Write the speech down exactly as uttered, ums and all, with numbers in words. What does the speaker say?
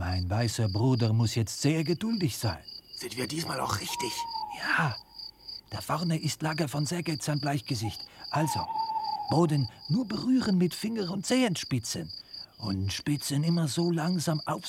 Mein weißer Bruder muss jetzt sehr geduldig sein. Sind wir diesmal auch richtig? Ja, da vorne ist Lager von Saget sein Bleichgesicht. Also, Boden nur berühren mit Finger und Zehenspitzen. Und Spitzen immer so langsam auf